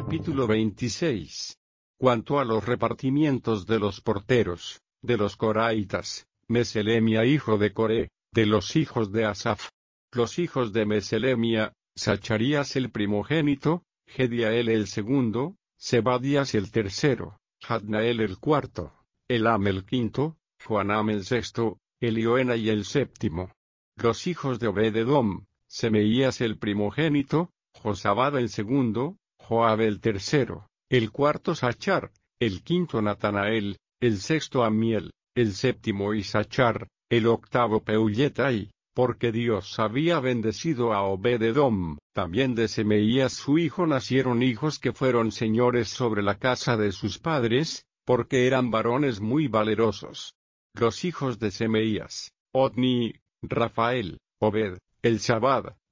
Capítulo 26. Cuanto a los repartimientos de los porteros, de los coraitas, Meselemia hijo de Coré, de los hijos de Asaf. Los hijos de Meselemia, Zacharías el primogénito, Gediael el segundo, Zebadías el tercero, Jadnael el cuarto, Elam el quinto, Joanam el sexto, Elioenai el séptimo. Los hijos de Obed-edom, Semeías el primogénito, Josabad el segundo, Joab el tercero, el cuarto Zachar, el quinto Natanael, el sexto Amiel, el séptimo Isachar, el octavo Peuletai, porque Dios había bendecido a Obed-edom. También de Semeías su hijo nacieron hijos que fueron señores sobre la casa de sus padres, porque eran varones muy valerosos. Los hijos de Semeías, Otni, Rafael, Obed, Elzabad,